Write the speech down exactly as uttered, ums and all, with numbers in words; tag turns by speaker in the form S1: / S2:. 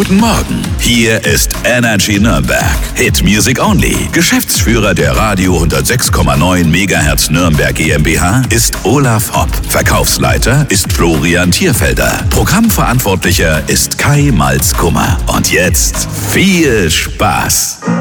S1: Guten Morgen. Hier ist Energy Nürnberg. Hit Music Only. Geschäftsführer der Radio hundertsechs Komma neun Megahertz Nürnberg GmbH ist Olaf Hopp. Verkaufsleiter ist Florian Thierfelder. Programmverantwortlicher ist Kai Malzkummer. Und jetzt viel Spaß.